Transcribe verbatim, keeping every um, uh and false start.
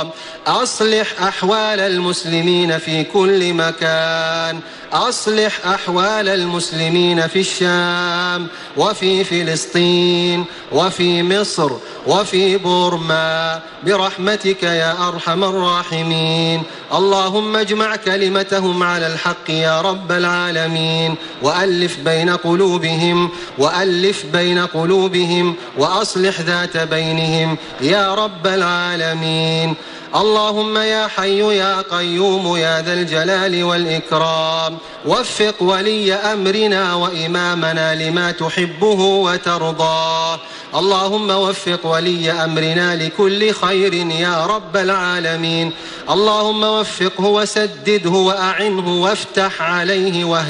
أصلح أحوال المسلمين في كل مكان، أصلح أحوال المسلمين في الشام وفي فلسطين وفي مصر وفي بورما برحمتك يا أرحم الراحمين. اللهم اجمع كلمتهم على الحق يا رب العالمين، وألف بين قلوبهم وألف بين قلوبهم وأصلح ذات بينهم يا رب العالمين. اللهم يا حي يا قيوم يا ذا الجلال والإكرام، وفق ولي أمرنا وإمامنا لما تحبه وترضاه. اللهم وفق ولي أمرنا لكل خير يا رب العالمين. اللهم وفقه وسدده وأعنه وافتح عليه وهديه